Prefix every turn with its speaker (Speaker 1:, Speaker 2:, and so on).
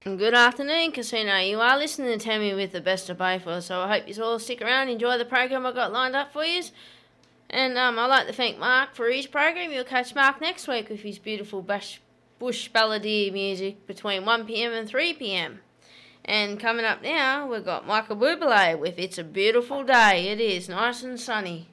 Speaker 1: Good afternoon, Casino. You are listening to Tammy with the best of both worlds, so I hope you all stick around, enjoy the program I got lined up for you. And I'd like to thank Mark for his program. You'll catch Mark next week with his beautiful bush balladeer music between 1 p.m. and 3 p.m. And coming up now, we've got Michael Bublé with It's a Beautiful Day. It is nice and sunny.